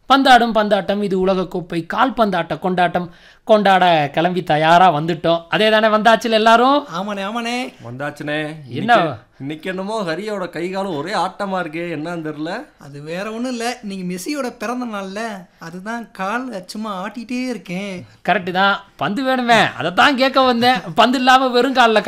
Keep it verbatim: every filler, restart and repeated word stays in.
பந்தாடும் பந்தாட்டம் இது உலகக்கோப்பை கால்பந்தாட்ட கொண்டாட்டம் கொண்டாட கிளம்பி தயாரா வந்துட்டோம். அதே தானே வந்தாச்சுல எல்லாரும்? ஆமாண்ணே ஆமாண்ணே வந்தாச்சுனே. என்ன இன்னைக்கு என்னமோ ஹரியோட கை காலம் ஒரே ஆட்டமா இருக்கே, என்னன்னு தெரியல. அது வேற ஒன்றும் இல்லை, இன்னைக்கு மெஸ்ஸியோட பிறந்த நாள்ல அதுதான் கால் சும்மா ஆட்டிகிட்டே இருக்கேன். கரெக்டு தான். பந்து வேணுமே, அதை தான் கேட்க வந்தேன். பந்து இல்லாம வெறும் காலில்